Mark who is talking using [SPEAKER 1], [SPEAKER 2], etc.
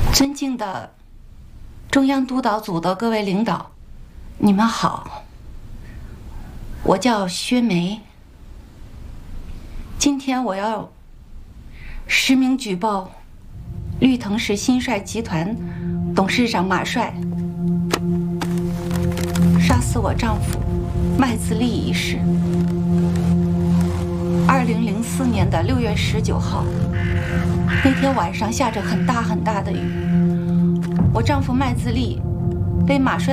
[SPEAKER 1] 尊敬的中央督导组的各位领导，你们好，我叫薛梅。今天我要实名举报绿藤市新帅集团董事长马帅杀死我丈夫麦自立一事。2004年的6月19号，那天晚上下着很大很大的雨，我丈夫麦自立被马帅